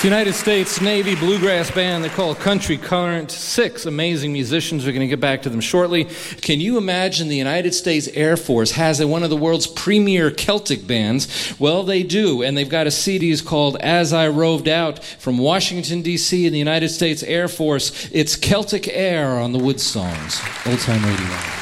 It's the United States Navy bluegrass band. They're called Country Current. 6 amazing musicians. We're going to get back to them shortly. Can you imagine the United States Air Force has one of the world's premier Celtic bands? Well, they do, and they've got a CD called As I Roved Out from Washington, D.C. and the United States Air Force. It's Celtic Air on the Wood Songs. Old Time Radio.